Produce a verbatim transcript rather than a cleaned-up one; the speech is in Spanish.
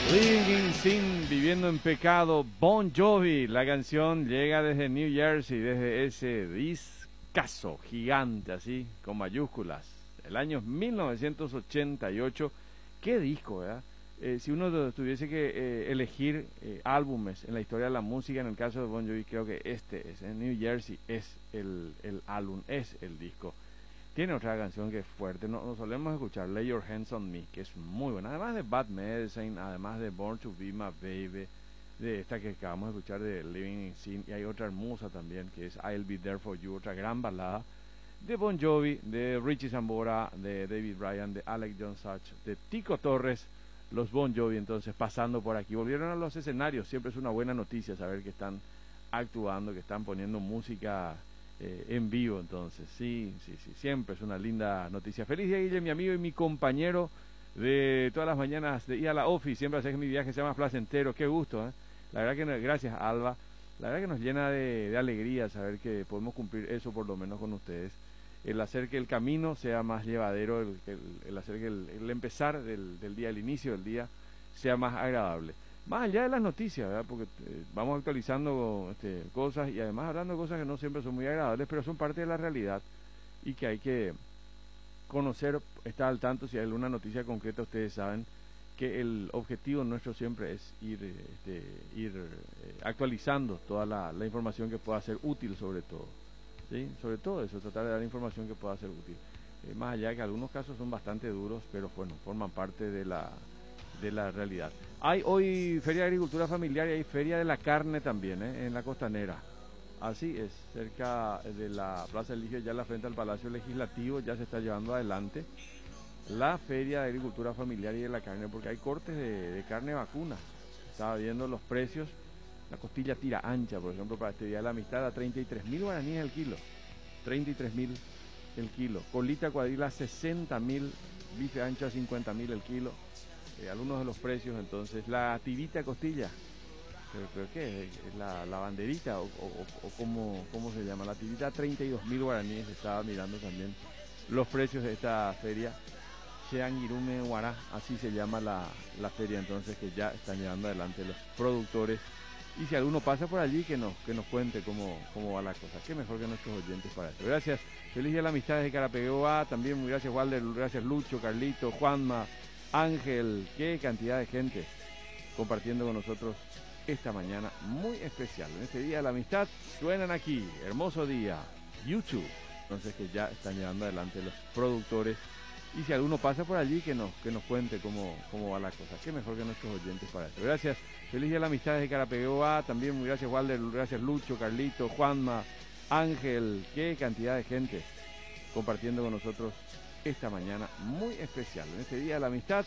Living in Sin, viviendo en pecado, Bon Jovi. La canción llega desde New Jersey, desde ese discazo gigante, así, con mayúsculas. El año mil novecientos ochenta y ocho. ¿Qué disco, verdad? Eh, si uno tuviese que eh, elegir eh, álbumes en la historia de la música, en el caso de Bon Jovi, creo que este es, en New Jersey, es el, el álbum, es el disco. Tiene otra canción que es fuerte, no, no solemos escuchar, Lay Your Hands on Me, que es muy buena, además de Bad Medicine, además de Born to Be My Baby, de esta que acabamos de escuchar de Living in Sin, y hay otra hermosa también, que es I'll Be There For You, otra gran balada, de Bon Jovi, de Richie Sambora, de David Bryan, de Alex John Such, de Tico Torres, los Bon Jovi entonces pasando por aquí, volvieron a los escenarios, siempre es una buena noticia saber que están actuando, que están poniendo música Eh, en vivo, entonces, sí, sí, sí, siempre es una linda noticia. Feliz día, Guille, mi amigo y mi compañero de todas las mañaas de ir a la office, siempre hace que mi viaje sea más placentero, qué gusto, ¿eh? La verdad que, no, gracias Alba, la verdad que nos llena de, de alegría saber que podemos cumplir eso por lo menos con ustedes, el hacer que el camino sea más llevadero, el, el, el hacer que el, el empezar del, del día, el inicio del día sea más agradable. Más allá de las noticias, ¿verdad? Porque eh, vamos actualizando este, cosas y además hablando de cosas que no siempre son muy agradables, pero son parte de la realidad y que hay que conocer, estar al tanto. Si hay alguna noticia concreta, ustedes saben que el objetivo nuestro siempre es ir, este, ir eh, actualizando toda la, la información que pueda ser útil, sobre todo, ¿sí? Sobre todo eso, tratar de dar información que pueda ser útil. Eh, más allá de que algunos casos son bastante duros, pero bueno, forman parte de la, de la realidad. Hay hoy Feria de Agricultura Familiar y hay Feria de la Carne también, ¿eh? En la Costanera. Así es, cerca de la Plaza Eligio, ya la frente al Palacio Legislativo, ya se está llevando adelante la Feria de Agricultura Familiar y de la Carne, porque hay cortes de, de carne vacuna. Estaba viendo los precios, la costilla tira ancha, por ejemplo, para este Día de la Amistad, a treinta y tres mil guaraníes el kilo. treinta y tres mil el kilo. Colita cuadrila, sesenta mil, bife ancho a cincuenta mil el kilo. Eh, algunos de los precios, entonces, la tirita costilla, pero, pero ¿qué? ¿Es la, la banderita o, o, o cómo, cómo se llama? La tirita, treinta y dos mil guaraníes, estaba mirando también los precios de esta feria, Cheanguirume Guará, así se llama la, la feria, entonces, que ya están llevando adelante los productores, y si alguno pasa por allí, que nos, que nos cuente cómo, cómo va la cosa, qué mejor que nuestros oyentes para eso. Gracias, feliz día de la amistad desde Carapeguá, también muy gracias Walder, gracias Lucho, Carlito, Juanma, Ángel, qué cantidad de gente compartiendo con nosotros esta mañana muy especial. En este Día de la Amistad suenan aquí, hermoso día, YouTube. Entonces, que ya están llevando adelante los productores. Y si alguno pasa por allí, que nos, que nos cuente cómo, cómo va la cosa. Qué mejor que nuestros oyentes para eso. Gracias, feliz día de la amistad desde Carapeguá. También muy gracias Walder, gracias Lucho, Carlito, Juanma, Ángel, qué cantidad de gente compartiendo con nosotros esta mañana muy especial. En este Día de la Amistad